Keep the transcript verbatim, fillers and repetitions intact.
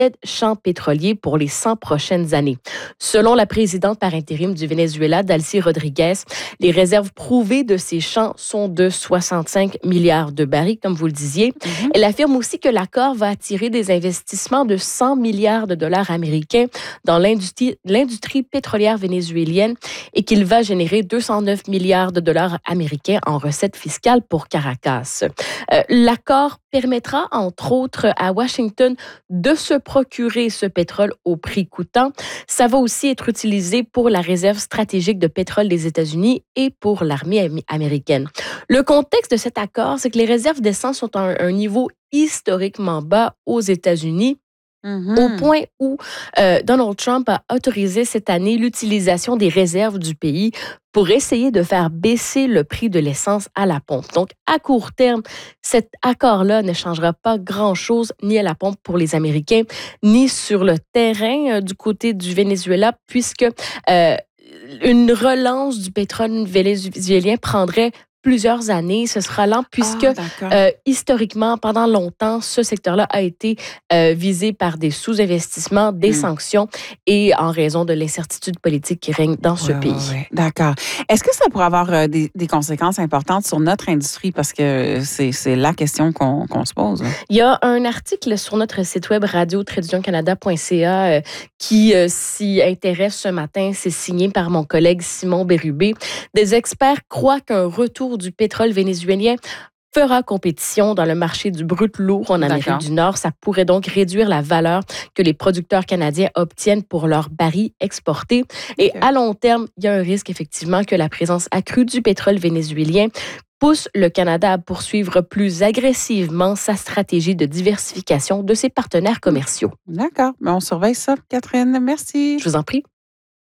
champs pétroliers pour les cent prochaines années. Selon la présidente par intérim du Venezuela, Dalcy Rodriguez, les réserves prouvées de ces champs sont de soixante-cinq milliards de barils, comme vous le disiez. Mm-hmm. Elle affirme aussi que l'accord va attirer des investissements de cent milliards de dollars américains dans l'industrie, l'industrie pétrolière vénézuélienne et qu'il va générer deux cent neuf milliards de dollars américains en recettes fiscales pour Caracas. Euh, l'accord permettra, entre autres, à Washington de se procurer ce pétrole au prix coûtant. Ça va aussi être utilisé pour la réserve stratégique de pétrole des États-Unis et pour l'armée américaine. Le contexte de cet accord, c'est que les réserves d'essence sont à un, un niveau historiquement bas aux États-Unis. Mm-hmm. Au point où euh, Donald Trump a autorisé cette année l'utilisation des réserves du pays pour essayer de faire baisser le prix de l'essence à la pompe. Donc, à court terme, cet accord-là ne changera pas grand-chose ni à la pompe pour les Américains, ni sur le terrain euh, du côté du Venezuela, puisque euh, une relance du pétrole vénézuélien prendrait plusieurs années. Ce sera lent puisque, ah, euh, historiquement, pendant longtemps, ce secteur-là a été euh, visé par des sous-investissements, des mmh. sanctions et en raison de l'incertitude politique qui règne dans ce ouais, pays. Ouais, ouais. D'accord. Est-ce que ça pourrait avoir euh, des, des conséquences importantes sur notre industrie? Parce que c'est, c'est la question qu'on, qu'on se pose. Là. Il y a un article sur notre site web radio tiret union canada point c a euh, qui euh, s'y intéresse ce matin. C'est signé par mon collègue Simon Bérubé. Des experts croient qu'un retour du pétrole vénézuélien fera compétition dans le marché du brut lourd en Amérique D'accord. du Nord. Ça pourrait donc réduire la valeur que les producteurs canadiens obtiennent pour leurs barils exportés. Et okay. à long terme, il y a un risque effectivement que la présence accrue du pétrole vénézuélien pousse le Canada à poursuivre plus agressivement sa stratégie de diversification de ses partenaires commerciaux. D'accord. Mais on surveille ça, Catherine. Merci. Je vous en prie.